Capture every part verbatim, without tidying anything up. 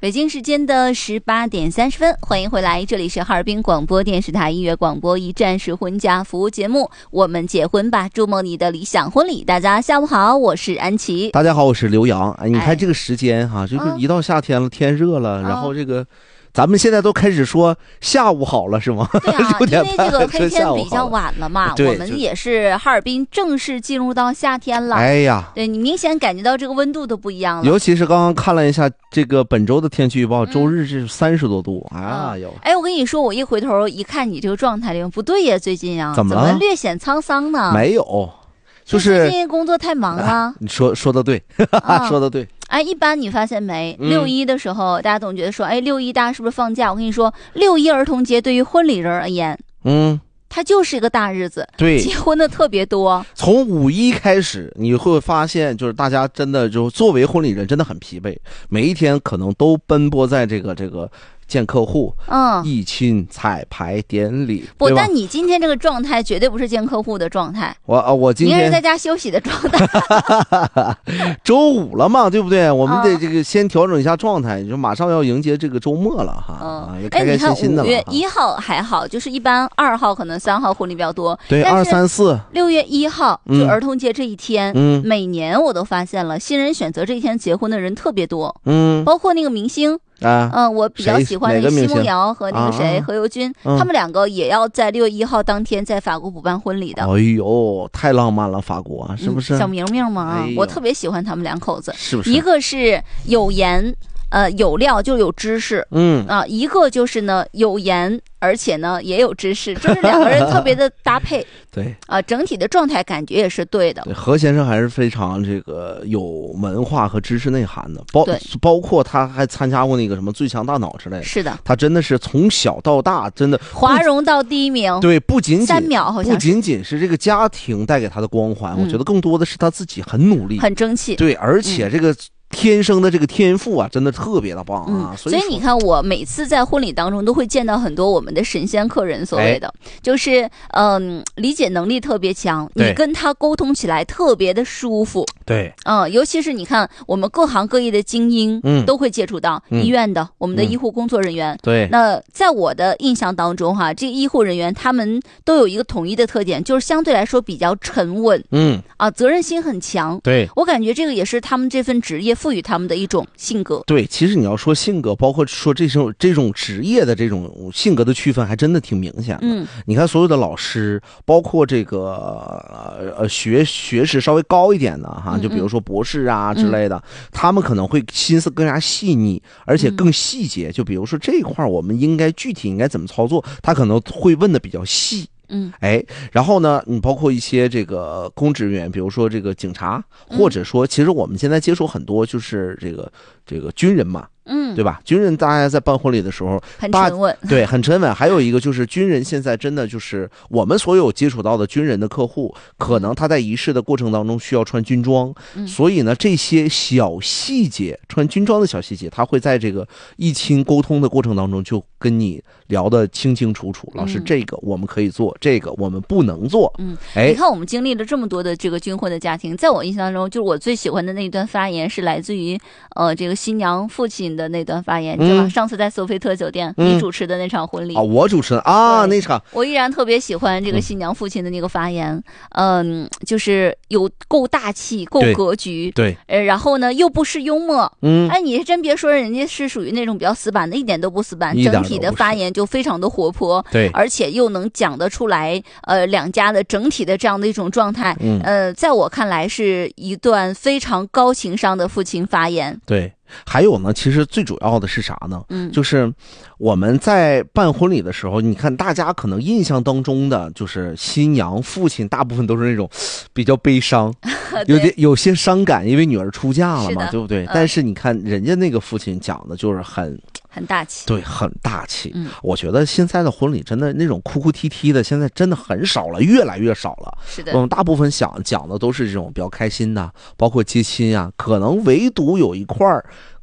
北京时间的十八点三十分，欢迎回来，这里是哈尔滨广播电视台音乐广播一站式婚嫁服务节目，我们结婚吧，筑梦你的理想婚礼。大家下午好，我是安琪。 大家好，我是刘洋。哎，你看这个时间哈、啊，就是一到夏天了， 嗯、 天热了，然后这个。咱们现在都开始说下午好了是吗？ 对啊，因为这个黑天比较晚了嘛，我们也是哈尔滨正式进入到夏天了。 哎呀， 对你明显感觉到这个温度都不一样了。 尤其是刚刚看了一下这个本周的天气预报，嗯、周日是三十多度，哎呦！ 哎，我跟你说，我一回头一看你这个状态，不对呀，最近啊， 怎么了？ 怎么略显沧桑呢？ 没有。就是最近工作太忙了、啊， 你说说的对， 啊、 说的对。 哎，一般你发现没？六一的时候，嗯、大家总觉得说，哎，六一大家是不是放假？我跟你说，六一儿童节对于婚礼人而言， 嗯， 它就是一个大日子， 对， 结婚的特别多。 从五一开始，你会发现，就是大家真的就作为婚礼人真的很疲惫，每一天可能都奔波在这个这个。见客户， 嗯， 议亲、彩排、典礼， 不，但你今天这个状态绝对不是见客户的状态。 我啊，我今天你是在家休息的状态。 周五了嘛，对不对？我们得这个先调整一下状态，就马上要迎接这个周末了哈。 嗯， 也开开心心的了。 五月一号还好，就是一般二号可能三号婚礼比较多。 对，二三四。 六月一号就儿童节这一天， 嗯， 每年我都发现了新人选择这一天结婚的人特别多， 嗯， 包括那个明星。 啊， 嗯，我比较喜欢那个奚梦瑶和那个谁、 啊、 何猷君、 嗯， 他们两个也要在六月一号当天在法国补办婚礼的。 哎呦，太浪漫了，法国是不是？ 嗯、小明明嘛、 哎， 我特别喜欢他们两口子， 是不是？ 一个是有颜。呃，有料就有知识， 嗯啊，一个就是呢有颜，而且呢也有知识，就是两个人特别的搭配， 对， 啊，整体的状态感觉也是对的。 对，何先生还是非常这个有文化和知识内涵的，包包括他还参加过那个什么最强大脑之类的， 是的， 他真的是从小到大真的华容到第一名， 对，不仅仅三秒好像不仅仅是这个家庭带给他的光环， 嗯、 我觉得更多的是他自己很努力， 很争气， 对，而且这个。嗯天生的这个天赋啊，真的特别的棒啊！ 嗯、所, 以所以你看，我每次在婚礼当中都会见到很多我们的神仙客人，所谓的、哎、就是嗯、呃，理解能力特别强，你跟他沟通起来特别的舒服。 对， 嗯，尤其是你看，我们各行各业的精英， 嗯， 都会接触到、 嗯、 医院的、我们的医护工作人员。 对、嗯， 那在我的印象当中，哈，这个医护人员他们都有一个统一的特点，就是相对来说比较沉稳， 嗯， 啊，责任心很强。 对， 我感觉这个也是他们这份职业赋予他们的一种性格。 对，其实你要说性格，包括说这种这种职业的这种性格的区分，还真的挺明显的。 嗯， 你看所有的老师，包括这个呃学学识稍微高一点的哈，就比如说博士啊之类的，嗯、他们可能会心思更加细腻，而且更细节。嗯、就比如说这一块，我们应该具体应该怎么操作，他可能会问的比较细。 嗯， 哎，然后呢，你包括一些这个公职人员，比如说这个警察，或者说，其实我们现在接触很多就是这个这个军人嘛。 嗯， 对吧？军人大家在办婚礼的时候很沉稳， 对，很沉稳。还有一个就是军人现在真的就是我们所有接触到的军人的客户，可能他在仪式的过程当中需要穿军装， 嗯、 所以呢，这些小细节，穿军装的小细节，他会在这个议亲沟通的过程当中就跟你聊得清清楚楚。老师，这个我们可以做，这个我们不能做。 嗯， 哎， 你看我们经历了这么多的这个军婚的家庭，在我印象当中，就是我最喜欢的那一段发言是来自于呃这个新娘父亲的那段发言，对吧？ 嗯、 上次在索菲特酒店、 嗯、 你主持的那场婚礼啊、哦，我主持的啊，那场我依然特别喜欢这个新娘父亲的那个发言，嗯，就是有够大气，够格局， 对， 呃，然后呢又不失幽默， 嗯， 哎，你真别说，人家是属于那种比较死板的，一点都不死板，整体的发言就非常的活泼， 对， 而且又能讲得出来，呃，两家的整体的这样的一种状态， 嗯， 呃，在我看来是一段非常高情商的父亲发言， 对。还有呢，其实最主要的是啥呢？ 嗯， 就是我们在办婚礼的时候，你看大家可能印象当中的就是新娘父亲，大部分都是那种比较悲伤，有点有些伤感，因为女儿出嫁了嘛，对不对？嗯、但是你看人家那个父亲讲的就是很很大气， 对，很大气。 嗯， 我觉得现在的婚礼真的那种哭哭啼啼的，现在真的很少了，越来越少了。 是的， 我们大部分想讲的都是这种比较开心的，包括接亲啊，可能唯独有一块儿。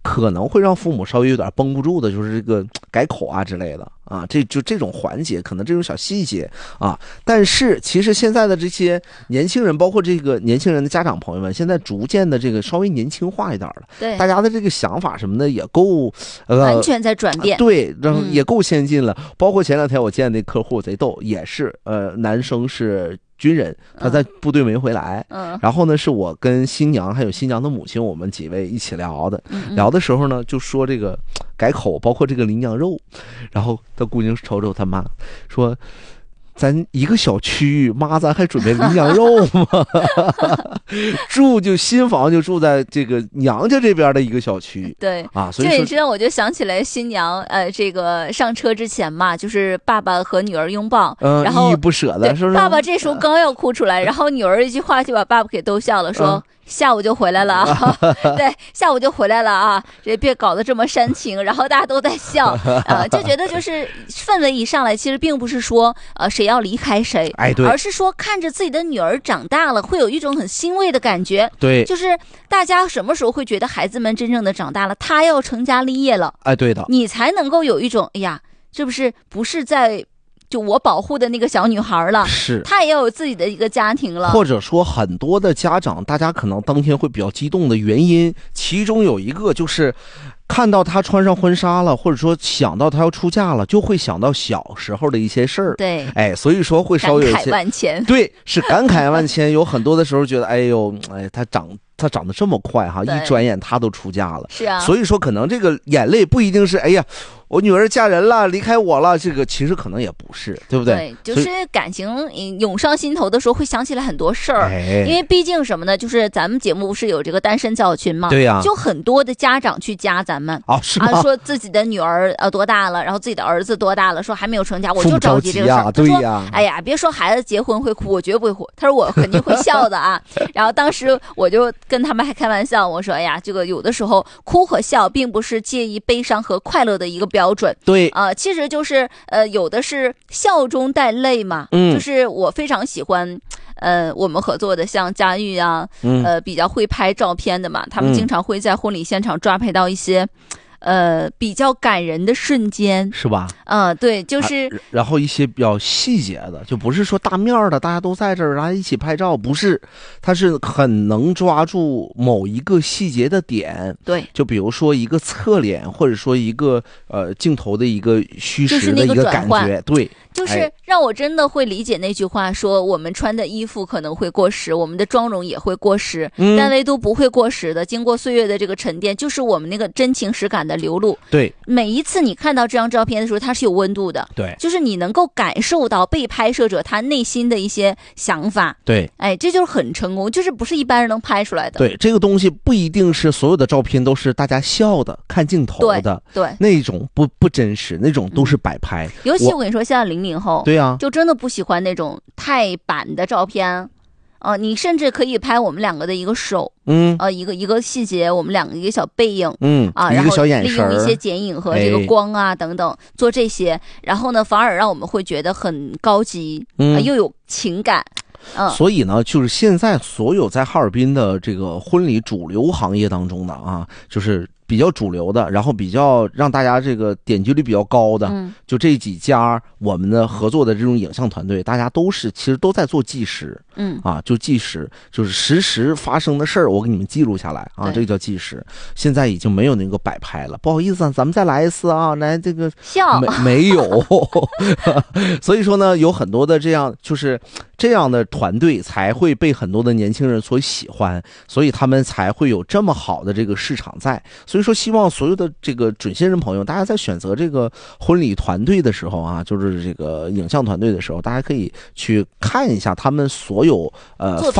可能会让父母稍微有点绷不住的，就是这个改口啊之类的啊，这就这种环节，可能这种小细节啊。但是其实现在的这些年轻人，包括这个年轻人的家长朋友们，现在逐渐的这个稍微年轻化一点了， 对， 大家的这个想法什么的也够呃完全在转变， 对，然后也够先进了。嗯、包括前两天我见那客户贼逗，也是呃男生是军人，他在部队没回来，嗯，然后呢是我跟新娘还有新娘的母亲，我们几位一起聊的，嗯、聊的时候呢就说这个改口，包括这个羚羊肉，然后他姑娘瞅瞅他妈说。咱一个小区域，妈，咱还准备羚羊肉吗？住就新房就住在这个娘家这边的一个小区， 对啊，所以说这你知道，我就想起来新娘呃，这个上车之前嘛，就是爸爸和女儿拥抱， 嗯、 然后依依不舍的，是不是？ 爸爸这时候刚要哭出来，然后女儿一句话就把爸爸给逗笑了，说。嗯下午就回来了啊，对，下午就回来了啊，这别搞得这么煽情，然后大家都在笑，呃，就觉得就是氛围一上来，其实并不是说呃谁要离开谁， 哎，对， 而是说看着自己的女儿长大了，会有一种很欣慰的感觉， 对， 就是大家什么时候会觉得孩子们真正的长大了，他要成家立业了， 哎，对的， 你才能够有一种，哎呀，这不是不是在。就我保护的那个小女孩了， 是她也要有自己的一个家庭了。 或者说，很多的家长，大家可能当天会比较激动的原因，其中有一个就是看到她穿上婚纱了，或者说想到她要出嫁了，就会想到小时候的一些事儿。 对， 哎，所以说会稍微有些感慨万千。 对，是感慨万千。有很多的时候觉得，哎呦，哎，她长。他长得这么快哈，一转眼他都出嫁了， 是啊， 所以说可能这个眼泪不一定是哎呀，我女儿嫁人了，离开我了，这个其实可能也不是，对不对？ 对，就是感情涌上心头的时候，会想起来很多事儿，哎、因为毕竟什么呢？就是咱们节目不是有这个单身教群吗？ 对呀、啊， 就很多的家长去加咱们啊，是吗？ 啊，说自己的女儿呃多大了，然后自己的儿子多大了，说还没有成家，我就着急这个事儿。 对呀， 哎呀，别说孩子结婚会哭，我绝不会哭。他说我肯定会笑的啊。然后当时我就跟他们还开玩笑。我说哎呀，这个有的时候哭和笑并不是介意悲伤和快乐的一个标准， 对啊、呃，其实就是呃有的是笑中带泪嘛， 嗯， 就是我非常喜欢呃我们合作的像佳玉啊， 嗯、 呃比较会拍照片的嘛，他们经常会在婚礼现场抓拍到一些。呃，比较感人的瞬间是吧？ 嗯、呃，对，就是、 啊，然后一些比较细节的，就不是说大面的，大家都在这儿，然后一起拍照，不是，他是很能抓住某一个细节的点。 对， 就比如说一个侧脸，或者说一个呃镜头的一个虚实的一个感觉，对。 就是让我真的会理解那句话说，我们穿的衣服可能会过时，我们的妆容也会过时，嗯、但唯独不会过时的，经过岁月的这个沉淀，就是我们那个真情实感的流露。 对， 每一次你看到这张照片的时候，它是有温度的。 对， 就是你能够感受到被拍摄者他内心的一些想法。 对， 哎，这就是很成功，就是不是一般人能拍出来的。 对，这个东西不一定是所有的照片都是大家笑的、看镜头的， 对，对那种不不真实，那种都是摆拍。 嗯、尤其我跟你说，现在零零后， 对呀、啊。 就真的不喜欢那种太板的照片，呃，你甚至可以拍我们两个的一个手， 嗯， 呃，一个一个细节，我们两个一个小背影， 嗯啊， 一个小眼神， 利用一些剪影和这个光啊、哎、等等做这些，然后呢，反而让我们会觉得很高级，嗯、呃，又有情感。嗯， 所以呢，就是现在所有在哈尔滨的这个婚礼主流行业当中的啊，就是比较主流的，然后比较让大家这个点击率比较高的， 嗯， 就这几家我们的合作的这种影像团队，大家都是其实都在做纪实， 嗯啊，就纪实，就是实时发生的事儿，我给你们记录下来啊，这个叫纪实。现在已经没有那个摆拍了，不好意思啊，咱们再来一次啊，来这个笑没没有，所以说呢，有很多的这样就是这样的团队才会被很多的年轻人所喜欢，所以他们才会有这么好的这个市场在。所以说，希望所有的这个准新人朋友，大家在选择这个婚礼团队的时候啊，就是这个影像团队的时候，大家可以去看一下他们所有呃